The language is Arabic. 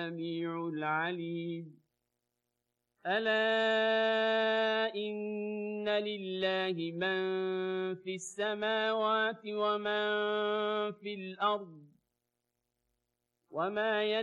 السميع العليم ألا إن لله من في السماوات ومن في الأرض وما